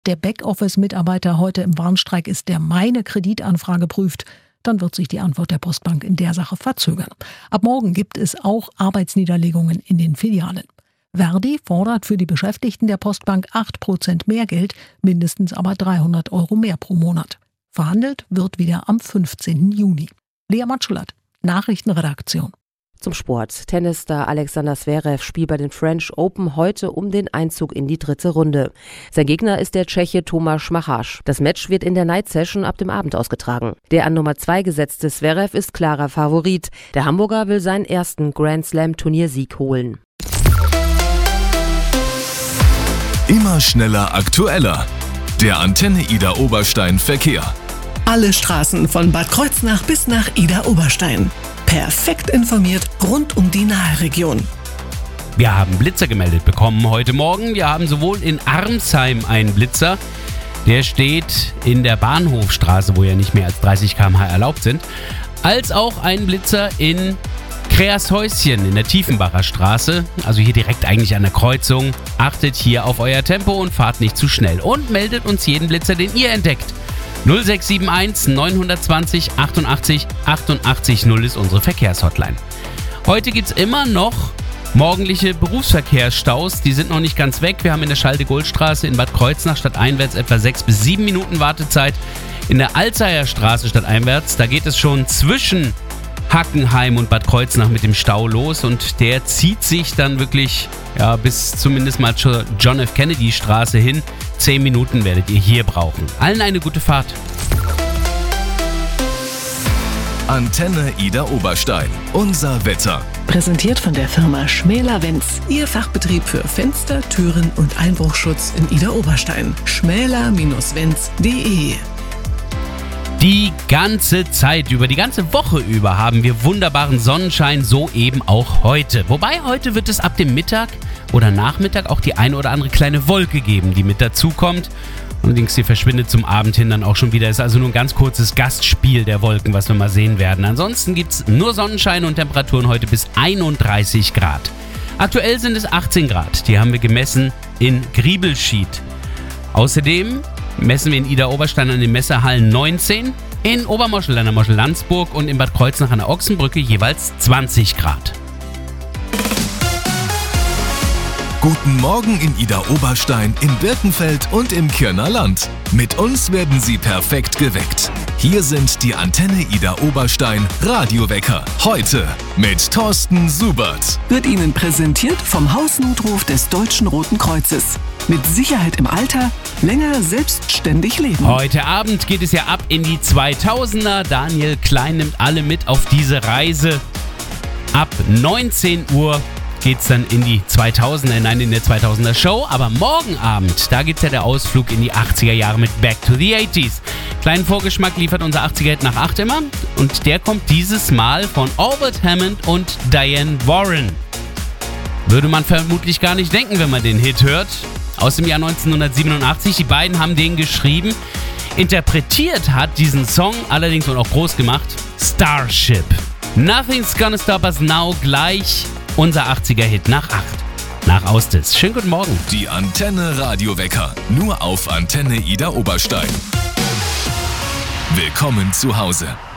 der Backoffice-Mitarbeiter heute im Warnstreik ist, der meine Kreditanfrage prüft, dann wird sich die Antwort der Postbank in der Sache verzögern. Ab morgen gibt es auch Arbeitsniederlegungen in den Filialen. Verdi fordert für die Beschäftigten der Postbank 8% mehr Geld, mindestens aber 300 € mehr pro Monat. Verhandelt wird wieder am 15. Juni. Lea Matschulat, Nachrichtenredaktion. Zum Sport. Tennisstar Alexander Zverev spielt bei den French Open heute um den Einzug in die 3. Runde. Sein Gegner ist der Tscheche Tomáš Machač. Das Match wird in der Night Session ab dem Abend ausgetragen. Der an Nummer 2 gesetzte Zverev ist klarer Favorit. Der Hamburger will seinen ersten Grand Slam Turniersieg holen. Immer schneller, aktueller. Der Antenne Idar Oberstein Verkehr. Alle Straßen von Bad Kreuznach bis nach Idar Oberstein. Perfekt informiert rund um die Naheregion. Wir haben Blitzer gemeldet bekommen heute Morgen. Wir haben sowohl in Arnsheim einen Blitzer, der steht in der Bahnhofstraße, wo ja nicht mehr als 30 km/h erlaubt sind, als auch einen Blitzer in Kreashäuschen in der Tiefenbacher Straße, also hier direkt eigentlich an der Kreuzung. Achtet hier auf euer Tempo und fahrt nicht zu schnell und meldet uns jeden Blitzer, den ihr entdeckt. 0671 920 88 88 0 ist unsere Verkehrshotline. Heute gibt es immer noch morgendliche Berufsverkehrsstaus, die sind noch nicht ganz weg. Wir haben in der Schalde-Gold-Straße in Bad Kreuznach stadteinwärts etwa 6 bis 7 Minuten Wartezeit. In der Alzeyer Straße stadteinwärts, da geht es schon zwischen Hackenheim und Bad Kreuznach mit dem Stau los und der zieht sich dann wirklich bis zumindest mal zur John F. Kennedy Straße hin. 10 Minuten werdet ihr hier brauchen. Allen eine gute Fahrt. Antenne Idar Oberstein. Unser Wetter. Präsentiert von der Firma Schmäler-Wenz. Ihr Fachbetrieb für Fenster, Türen und Einbruchschutz in Idar Oberstein. schmäler-wenz.de. Die ganze Zeit über, die ganze Woche über haben wir wunderbaren Sonnenschein, so eben auch heute. Wobei heute wird es ab dem Mittag oder Nachmittag auch die eine oder andere kleine Wolke geben, die mit dazukommt. Allerdings, die verschwindet zum Abend hin dann auch schon wieder. Ist also nur ein ganz kurzes Gastspiel der Wolken, was wir mal sehen werden. Ansonsten gibt es nur Sonnenschein und Temperaturen heute bis 31 Grad. Aktuell sind es 18 Grad. Die haben wir gemessen in Griebelschied. Außerdem messen wir in Idar Oberstein an den Messehallen 19, in Obermoschel an der Moschel-Landsburg und in Bad Kreuznach an der Ochsenbrücke jeweils 20 Grad. Guten Morgen in Idar Oberstein, in Birkenfeld und im Kirner Land. Mit uns werden Sie perfekt geweckt. Hier sind die Antenne Idar Oberstein Radiowecker. Heute mit Thorsten Subert. Wird Ihnen präsentiert vom Hausnotruf des Deutschen Roten Kreuzes. Mit Sicherheit im Alter, länger selbstständig leben. Heute Abend geht es ja ab in die 2000er. Daniel Klein nimmt alle mit auf diese Reise. Ab 19 Uhr geht's dann in die 2000er hinein, in der 2000er Show. Aber morgen Abend, da gibt's ja der Ausflug in die 80er Jahre mit Back to the 80s. Kleinen Vorgeschmack liefert unser 80er-Hit nach 8 immer. Und der kommt dieses Mal von Albert Hammond und Diane Warren. Würde man vermutlich gar nicht denken, wenn man den Hit hört. Aus dem Jahr 1987. Die beiden haben den geschrieben. Interpretiert hat diesen Song allerdings und auch groß gemacht Starship. Nothing's Gonna Stop Us Now gleich unser 80er-Hit nach 8. Nach Austis. Schönen guten Morgen. Die Antenne Radiowecker. Nur auf Antenne Idar Oberstein. Willkommen zu Hause.